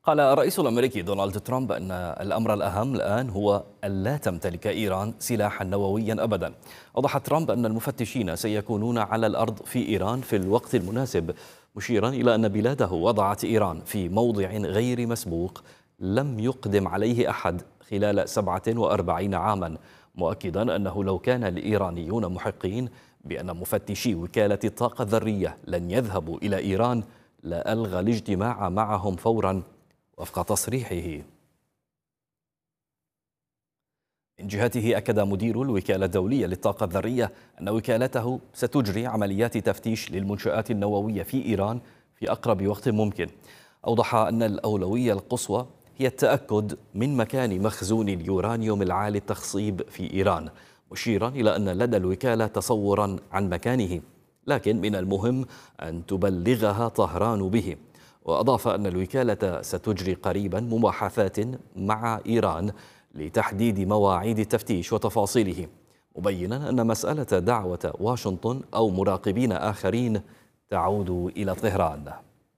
قال الرئيس الأمريكي دونالد ترامب أن الأمر الأهم الآن هو ألا تمتلك إيران سلاحا نوويا أبدا. أوضح ترامب أن المفتشين سيكونون على الأرض في إيران في الوقت المناسب، مشيرا إلى أن بلاده وضعت إيران في موضع غير مسبوق لم يقدم عليه أحد خلال 47 عاما، مؤكدا أنه لو كان الإيرانيون محقين بأن مفتشي وكالة الطاقة الذرية لن يذهبوا إلى إيران لألغى الاجتماع معهم فورا وفق تصريحه. من جهته أكد مدير الوكالة الدولية للطاقة الذرية أن وكالته ستجري عمليات تفتيش للمنشآت النووية في إيران في أقرب وقت ممكن. أوضح أن الأولوية القصوى هي التأكد من مكان مخزون اليورانيوم العالي التخصيب في إيران، مشيرا إلى أن لدى الوكالة تصورا عن مكانه، لكن من المهم أن تبلغها طهران به. وأضاف أن الوكالة ستجري قريبا مباحثات مع إيران لتحديد مواعيد التفتيش وتفاصيله، مبينا أن مسألة دعوة واشنطن أو مراقبين آخرين تعود إلى طهران.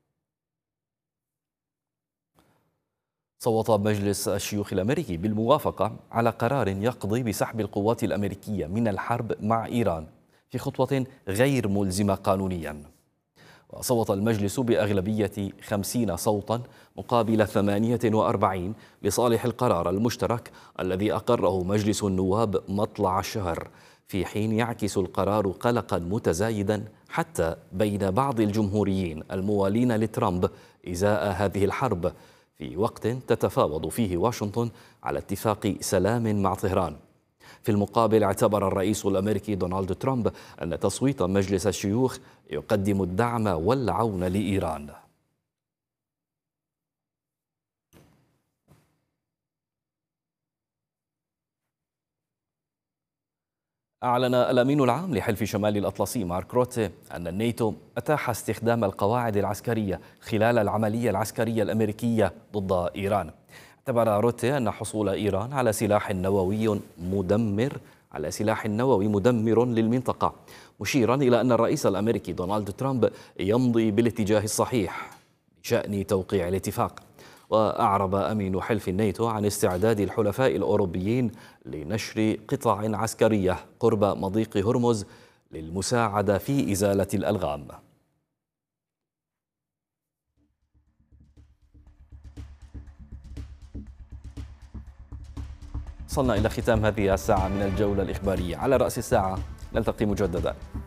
صوت مجلس الشيوخ الأمريكي بالموافقة على قرار يقضي بسحب القوات الأمريكية من الحرب مع إيران في خطوة غير ملزمة قانونيا. وصوت المجلس بأغلبية 50 صوتا مقابل 48 لصالح القرار المشترك الذي أقره مجلس النواب مطلع الشهر، في حين يعكس القرار قلقا متزايدا حتى بين بعض الجمهوريين الموالين لترامب إزاء هذه الحرب، في وقت تتفاوض فيه واشنطن على اتفاق سلام مع طهران. في المقابل اعتبر الرئيس الأمريكي دونالد ترامب أن تصويت مجلس الشيوخ يقدم الدعم والعون لإيران. أعلن الأمين العام لحلف شمال الأطلسي مارك روتي أن الناتو أتاح استخدام القواعد العسكرية خلال العملية العسكرية الأمريكية ضد إيران. اعتبر روتي أن حصول إيران على سلاح نووي مدمر للمنطقة، مشيرا إلى أن الرئيس الأمريكي دونالد ترامب يمضي بالاتجاه الصحيح بشأن توقيع الاتفاق. وأعرب أمين حلف الناتو عن استعداد الحلفاء الأوروبيين لنشر قطع عسكرية قرب مضيق هرمز للمساعدة في إزالة الألغام. وصلنا إلى ختام هذه الساعة من الجولة الإخبارية. على رأس الساعة نلتقي مجددا.